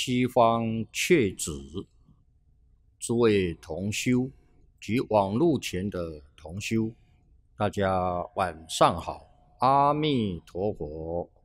西方雀子，诸位同修及网络前的同修，大家晚上好，阿弥陀佛。